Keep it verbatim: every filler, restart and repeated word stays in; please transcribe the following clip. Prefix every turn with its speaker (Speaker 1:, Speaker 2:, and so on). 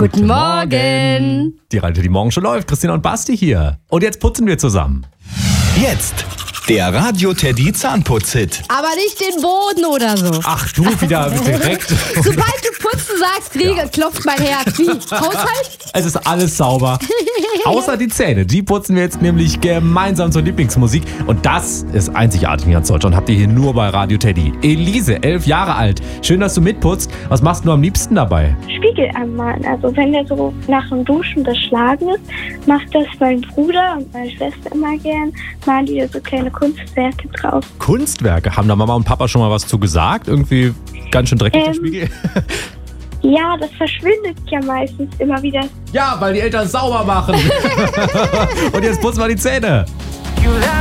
Speaker 1: Guten Morgen.
Speaker 2: Die Radio, die morgen schon läuft. Christina und Basti hier. Und jetzt putzen wir zusammen.
Speaker 3: Jetzt der Radio Teddy Zahnputz-Hit.
Speaker 1: Aber nicht den Boden oder so.
Speaker 2: Ach du, wieder direkt.
Speaker 1: Sobald du putzen sagst, kriege, ja. klopft mein Herz. Wie? Haushalt?
Speaker 2: Es ist alles sauber. Außer die Zähne. Die putzen wir jetzt nämlich gemeinsam zur Lieblingsmusik. Und das ist einzigartig in ganz Deutschland. Habt ihr hier nur bei Radio Teddy. Elise, elf Jahre alt. Schön, dass du mitputzt. Was machst du am liebsten dabei?
Speaker 4: Spiegel anmalen. Also wenn der so nach dem Duschen beschlagen ist, macht das mein Bruder und meine Schwester immer gern. Malen die da so kleine Kunstwerke drauf.
Speaker 2: Kunstwerke? Haben da Mama und Papa schon mal was zu gesagt? Irgendwie ganz schön dreckig, der
Speaker 4: Ähm,
Speaker 2: Spiegel?
Speaker 4: Ja, das verschwindet ja meistens immer wieder.
Speaker 2: Ja, weil die Eltern sauber machen. Und jetzt putzen wir die Zähne.